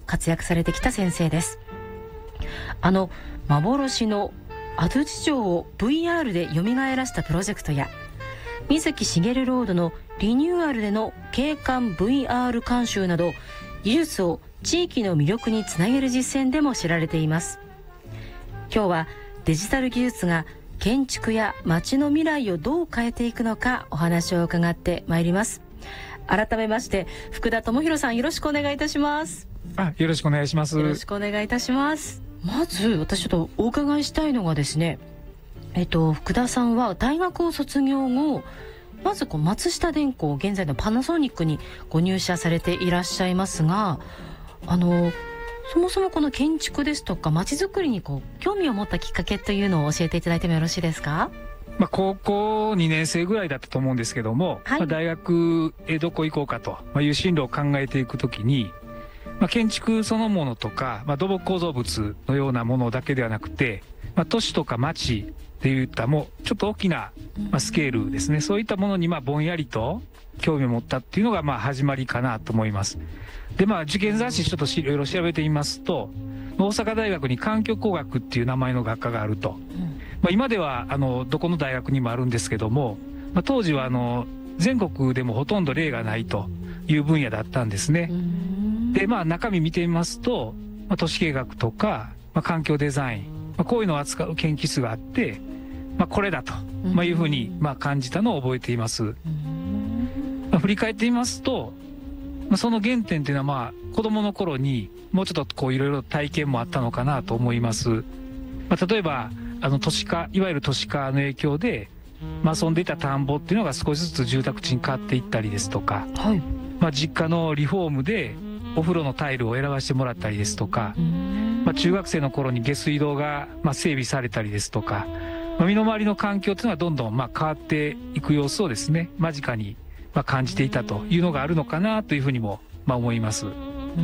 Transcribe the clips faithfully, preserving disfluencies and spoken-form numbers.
活躍されてきた先生です。あの幻の安土城を ブイアール で蘇らせたプロジェクトや、水木しげるロードのリニューアルでの景観 ブイアール 監修など、技術を地域の魅力につなげる実践でも知られています。今日はデジタル技術が建築や街の未来をどう変えていくのか、お話を伺ってまいります。改めまして福田智博さん、よろしくお願いいたします。 あ、よろしくお願いします。 よろしくお願いいたします。まず私ちょっとお伺いしたいのがですね、えっと福田さんは大学を卒業後、まずこう松下電工、現在のパナソニックにご入社されていらっしゃいますが、あのそもそもこの建築ですとか街づくりにこう興味を持ったきっかけというのを教えていただいてもよろしいですか？ まあ、高校にねん生ぐらいだったと思うんですけども、はい、まあ、大学へどこ行こうかという進路を考えていくときに、まあ、建築そのものとか、まあ、土木構造物のようなものだけではなくて、まあ、都市とか町っていったもうちょっと大きな、まあ、スケールですね、そういったものにまあぼんやりと興味を持ったっていうのがまあ始まりかなと思います。で、まあ受験雑誌ちょっといろいろ調べてみますと、大阪大学に環境工学っていう名前の学科があると、うん、まあ、今ではあのどこの大学にもあるんですけども、まあ、当時はあの全国でもほとんど例がないという分野だったんですね。で、まあ中身見てみますと、まあ、都市計画とか、まあ、環境デザイン、まあ、こういうのを扱う研究室があって、まあ、これだと、まあ、いうふうにまあ感じたのを覚えています。まあ、振り返ってみますと、まあ、その原点っていうのはまあ子供の頃にもうちょっとこういろいろ体験もあったのかなと思います。まあ、例えばあの都市化、いわゆる都市化の影響で、まあ、遊んでいた田んぼっていうのが少しずつ住宅地に変わっていったりですとか、はい、まあ、実家のリフォームでお風呂のタイルを選ばせてもらったりですとか、まあ、中学生の頃に下水道がまあ整備されたりですとか、まあ、身の回りの環境っていうのはどんどんまあ変わっていく様子をですね、間近にまあ感じていたというのがあるのかなというふうにもまあ思います。うー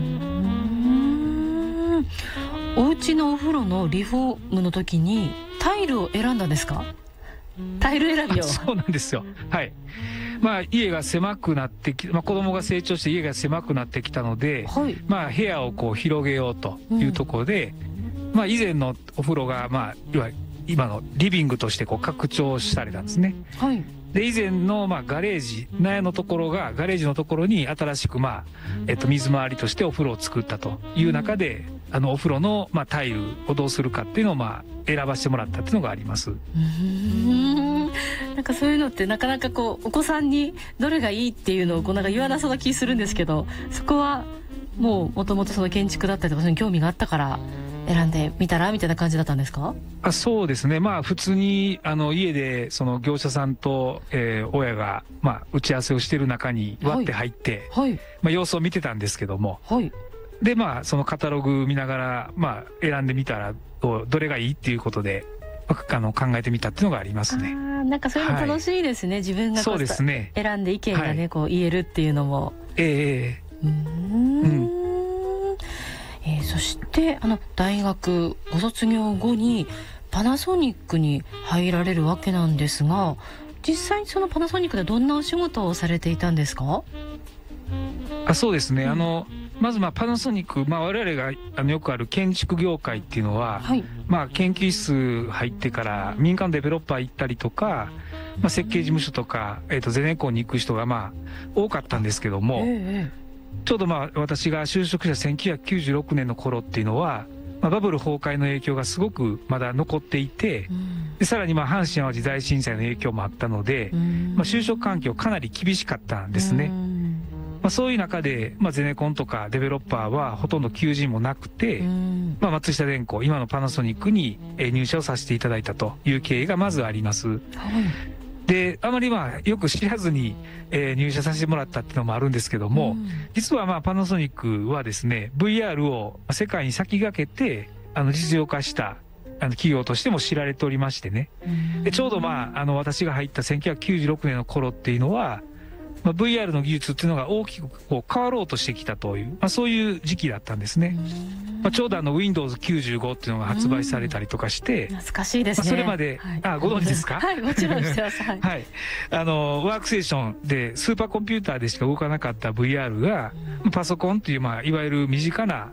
ん、お家のお風呂のリフォームの時にタイルを選んだんですか？タイル選びを。 そうなんですよ。はい。まあ家が狭くなってき、まあ、子供が成長して家が狭くなってきたので、はい、まあ部屋をこう広げようというところで、うん、まあ以前のお風呂がまあいわゆる今のリビングとしてこう拡張されたんですね。はい。で、以前のまあガレージ、納屋のところが、ガレージのところに新しくまあ、えっと、水回りとしてお風呂を作ったという中で、あのお風呂のまあタイルをどうするかっていうのをまあ選ばせてもらったっていうのがあります。うーん、なんかそういうのってなかなかこうお子さんにどれがいいっていうのをこうなんか言わなそうな気するんですけど、そこはもうもともとその建築だったりとかそういう興味があったから選んでみたらみたいな感じだったんですか？ あ、そうですね。まあ普通にあの家でその業者さんと、えー、親がまあ打ち合わせをしている中に割って入って、はいはい、まあ様子を見てたんですけども、はい、でまあそのカタログ見ながらまあ選んでみたらどどれがいいっていうことであの考えてみたっていうのがありますね。 あ、なんかそういうの楽しいですね。はい、自分がこうそうですね、選んで意見がね、はい、こう言えるっていうのも。ええー、うーん。うんえー、そしてあの大学ご卒業後にパナソニックに入られるわけなんですが、実際そのパナソニックでどんなお仕事をされていたんですか？ あ、そうですね、うん、あのまずまあパナソニック、まあ、我々があのよくある建築業界っていうのは、はい、まあ、研究室入ってから民間デベロッパー行ったりとか、まあ、設計事務所とか、えー、とゼネコンに行く人がまあ多かったんですけども、ええ、ちょうどまあ私が就職したせんきゅうひゃくきゅうじゅうろくねんの頃っていうのは、まあ、バブル崩壊の影響がすごくまだ残っていて、うん、でさらにまあ阪神淡路大震災の影響もあったので、うん、まあ、就職環境かなり厳しかったんですね。うん、まあ、そういう中で、まあ、ゼネコンとかデベロッパーはほとんど求人もなくて、うん、まあ、松下電工、今のパナソニックに入社をさせていただいたという経緯がまずあります。はい、で、あまりまあよく知らずに、えー、入社させてもらったっていうのもあるんですけども、うん、実はまあパナソニックはですね ブイアール を世界に先駆けてあの実用化したあの企業としても知られておりましてね、うん、でちょうどまああの私が入ったせんきゅうひゃくきゅうじゅうろくねんの頃っていうのは、まあ、ブイアール の技術っていうのが大きくこう変わろうとしてきたという、まあ、そういう時期だったんですね。まあ、ちょうどあの ウィンドウズきゅうじゅうご っていうのが発売されたりとかして、 懐かしいですね。 まあ、それまで、はい、あ、ご存知ですか？ はい、もちろん知ってます。はい、 はい、あのワークステーションでスーパーコンピューターでしか動かなかった ブイアール が、うん、パソコンっていう、まあ、いわゆる身近な